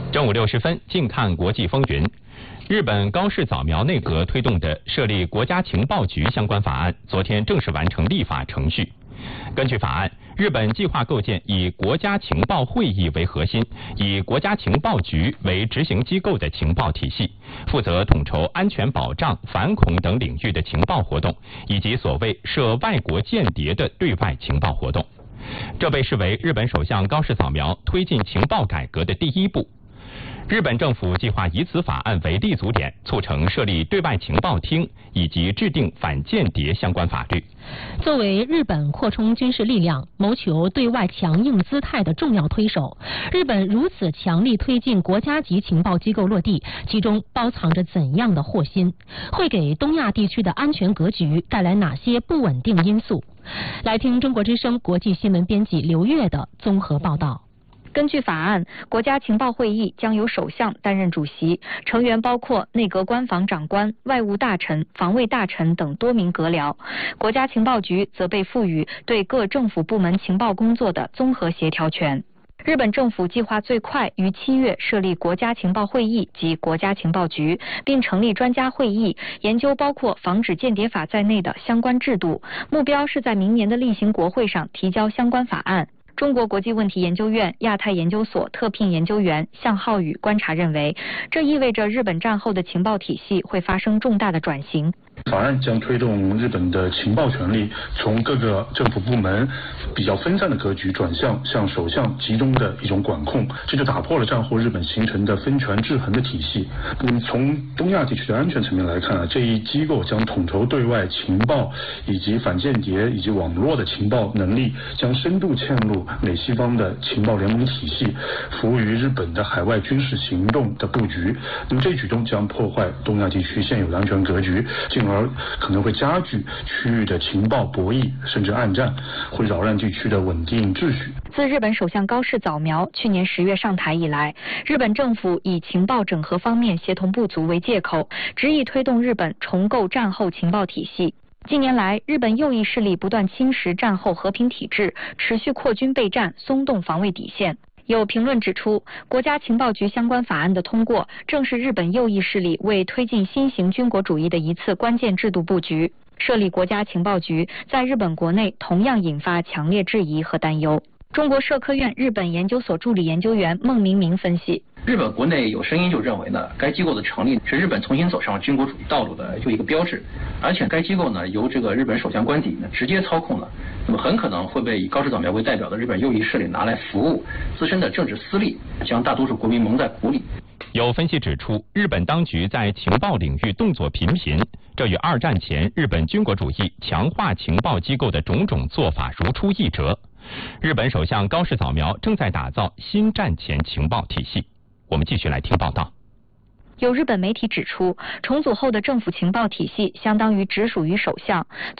正午60分，近看国际风云。日本高市早苗内阁推动的设立国家情报局相关法案，昨天正式完成立法程序。根据法案，日本计划构建以国家情报会议为核心，以国家情报局为执行机构的情报体系，负责统筹安全保障、反恐等领域的情报活动，以及所谓涉外国间谍的对外情报活动。这被视为日本首相高市早苗推进情报改革的第一步。日本政府计划以此法案为立足点，促成设立对外情报厅以及制定反间谍相关法律。 作为日本扩充军事力量、谋求对外强硬姿态的重要推手，日本如此强力推进国家级情报机构落地，其中包藏着怎样的祸心？会给东亚地区的安全格局带来哪些不稳定因素？来听中国之声国际新闻编辑刘越的综合报道。 根据法案，国家情报会议将由首相担任主席，成员包括内阁官房长官、外务大臣、防卫大臣等多名阁僚。国家情报局则被赋予对各政府部门情报工作的综合协调权。日本政府计划最快于7月设立国家情报会议及国家情报局，并成立专家会议，研究包括防止间谍法在内的相关制度。目标是在明年的例行国会上提交相关法案。中国国际问题研究院亚太研究所特聘研究员向浩宇观察认为，这意味着日本战后的情报体系会发生重大的转型。 法案将推动日本的情报权力从各个政府部门比较分散的格局转向首相集中的一种管控，这就打破了战后日本形成的分权制衡的体系。从东亚地区的安全层面来看这一机构将统筹对外情报以及反间谍以及网络的情报能力，将深度嵌入美西方的情报联盟体系，服务于日本的海外军事行动的布局。那么这一举动将破坏东亚地区现有的安全格局，进而可能会加剧区域的情报博弈甚至暗战，会扰乱地区的稳定秩序。 自日本首相高市早苗去年10月上台以来，日本政府以情报整合方面协同不足为借口，执意推动日本重构战后情报体系。近年来，日本右翼势力不断侵蚀战后和平体制，持续扩军备战，松动防卫底线。有评论指出，国家情报局相关法案的通过，正是日本右翼势力为推进新型军国主义的一次关键制度布局。设立国家情报局，在日本国内同样引发强烈质疑和担忧。中国社科院日本研究所助理研究员孟明明分析， 日本国内有声音就认为呢，该机构的成立是日本重新走上军国主义道路的一个标志，而且该机构呢由这个日本首相官邸呢直接操控了，那么很可能会被以高市早苗为代表的日本右翼势力拿来服务自身的政治私利，将大多数国民蒙在鼓里。 有分析指出，日本当局在情报领域动作频频，这与2战前日本军国主义强化情报机构的种种做法如出一辙。日本首相高市早苗正在打造新战前情报体系。我们继续来听报道。 有日本媒体指出，重组后的政府情报体系相当于直属于首相，